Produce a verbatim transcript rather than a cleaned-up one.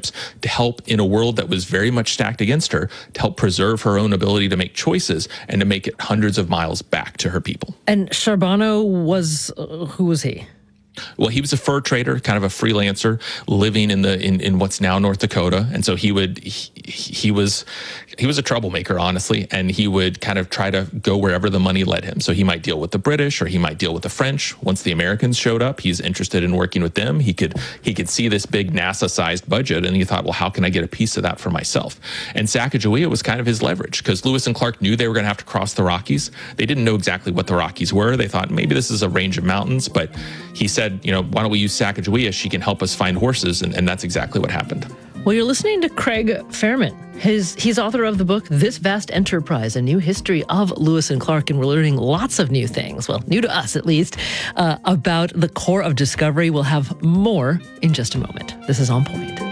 relationships to help in a world that was very much stacked against her, to help preserve her own ability to make choices and to make it hundreds of miles back to her people. And Charbonneau was, uh, who was he? Well, he was a fur trader, kind of a freelancer living in the in, in what's now North Dakota, and so he would he, he was he was a troublemaker, honestly, and he would kind of try to go wherever the money led him. So he might deal with the British, or he might deal with the French. Once the Americans showed up, he's interested in working with them. He could he could see this big NASA-sized budget, and he thought, well, how can I get a piece of that for myself? And Sacagawea was kind of his leverage, because Lewis and Clark knew they were going to have to cross the Rockies. They didn't know exactly what the Rockies were. They thought maybe this is a range of mountains, but he said, you know, why don't we use Sacagawea? She can help us find horses, and, and that's exactly what happened. Well, you're listening to Craig Fairman. His, he's author of the book, This Vast Enterprise, A New History of Lewis and Clark, and we're learning lots of new things, well, new to us at least, uh, about the core of discovery. We'll have more in just a moment. This is On Point.